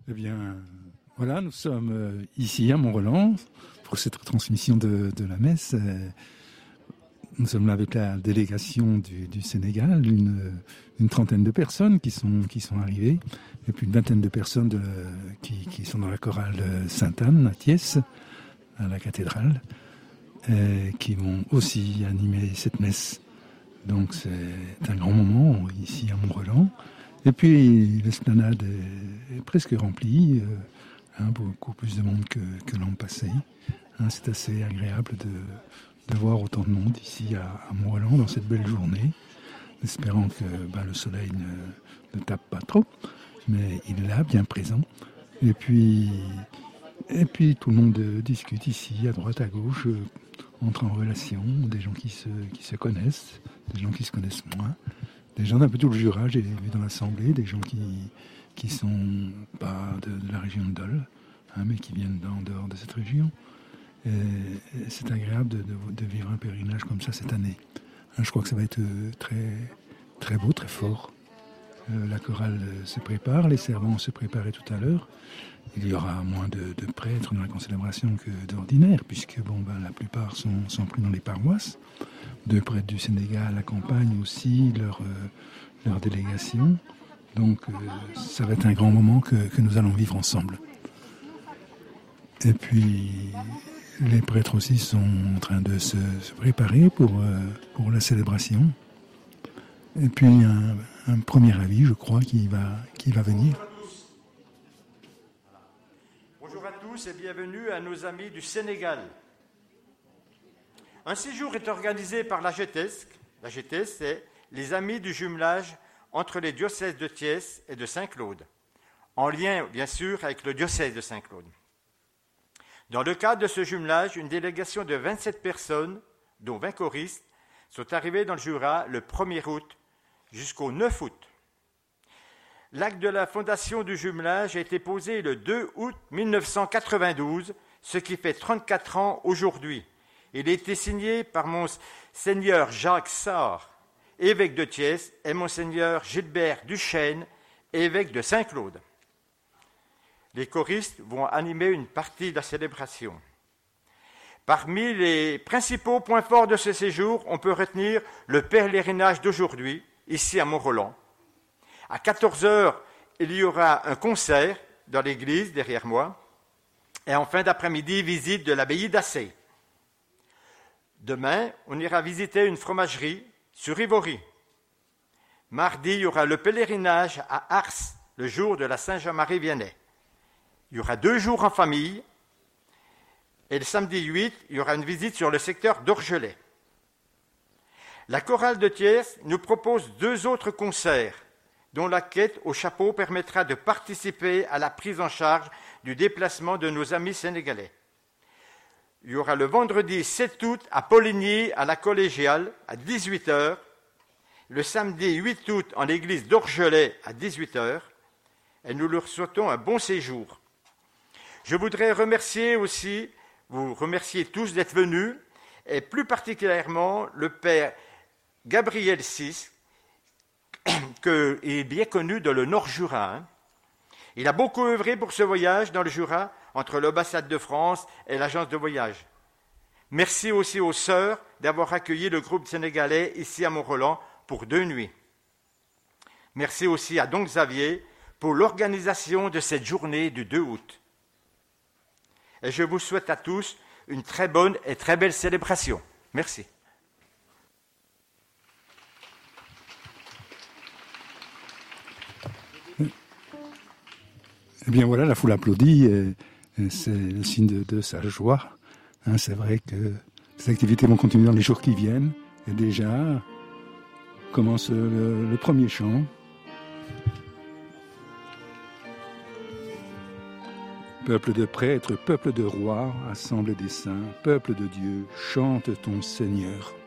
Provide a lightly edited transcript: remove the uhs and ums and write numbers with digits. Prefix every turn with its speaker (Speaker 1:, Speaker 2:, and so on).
Speaker 1: Eh bien, voilà, nous sommes ici à Mont-Roland pour cette retransmission de la messe. Nous sommes là avec la délégation du Sénégal, une trentaine de personnes qui sont arrivées, et puis une vingtaine de personnes qui sont dans la chorale Sainte-Anne à Thiès, à la cathédrale, qui vont aussi animer cette messe. Donc c'est un grand moment ici à Mont-Roland. Et puis l'esplanade est presque remplie, beaucoup plus de monde que l'an passé. C'est assez agréable de voir autant de monde ici à Mont-Roland dans cette belle journée, espérant que le soleil ne tape pas trop, mais il est là, bien présent. Et puis tout le monde discute ici, à droite, à gauche, entre en relation, des gens qui se connaissent, des gens qui se connaissent moins, des gens d'un peu tout le Jura, j'ai vu dans l'Assemblée, des gens qui sont pas de la région de Dole, mais qui viennent en dehors de cette région. Et c'est agréable de vivre un pèlerinage comme ça cette année. Je crois que ça va être très, très beau, très fort. La chorale se prépare, les servants se préparaient tout à l'heure. Il y aura moins de prêtres dans la concélébration que d'ordinaire, puisque la plupart sont pris dans les paroisses. 2 prêtres du Sénégal accompagnent aussi leur délégation. Donc ça va être un grand moment que nous allons vivre ensemble. Et puis les prêtres aussi sont en train de se préparer pour la célébration. Et puis un premier avis, je crois, qui va venir.
Speaker 2: Bonjour à tous et bienvenue à nos amis du Sénégal. Un séjour est organisé par la GTESC. La GTESC, c'est les Amis du jumelage entre les diocèses de Thiès et de Saint-Claude, en lien, bien sûr, avec le diocèse de Saint-Claude. Dans le cadre de ce jumelage, une délégation de 27 personnes, dont 20 choristes, sont arrivées dans le Jura le 1er août jusqu'au 9 août. L'acte de la fondation du jumelage a été posé le 2 août 1992, ce qui fait 34 ans aujourd'hui. Il a été signé par Monseigneur Jacques Sarre, évêque de Thiès, et Monseigneur Gilbert Duchesne, évêque de Saint-Claude. Les choristes vont animer une partie de la célébration. Parmi les principaux points forts de ce séjour, on peut retenir le pèlerinage d'aujourd'hui, ici à Mont-Roland. À 14h, il y aura un concert dans l'église, derrière moi, et en fin d'après-midi, visite de l'abbaye d'Assay. Demain, on ira visiter une fromagerie sur Ivory. Mardi, il y aura le pèlerinage à Ars, le jour de la Saint-Jean-Marie-Vianney. Il y aura 2 jours en famille. Et le samedi 8, il y aura une visite sur le secteur d'Orgelet. La chorale de Thiès nous propose 2 autres concerts, dont la quête au chapeau permettra de participer à la prise en charge du déplacement de nos amis sénégalais. Il y aura le vendredi 7 août à Poligny, à la collégiale, à 18h. Le samedi 8 août en l'église d'Orgelet à 18h. Et nous leur souhaitons un bon séjour. Je voudrais vous remercier tous d'être venus, et plus particulièrement le père Gabriel Sis, qui est bien connu dans le Nord-Jura. Il a beaucoup œuvré pour ce voyage dans le Jura, entre l'ambassade de France et l'agence de voyage. Merci aussi aux sœurs d'avoir accueilli le groupe sénégalais ici à Mont-Roland pour 2 nuits. Merci aussi à Don Xavier pour l'organisation de cette journée du 2 août. Et je vous souhaite à tous une très bonne et très belle célébration. Merci.
Speaker 1: Eh bien voilà, la foule applaudit, et c'est le signe de sa joie. C'est vrai que ces activités vont continuer dans les jours qui viennent. Et déjà, commence le premier chant. Peuple de prêtres, peuple de rois, assemblée des saints, peuple de Dieu, chante ton Seigneur.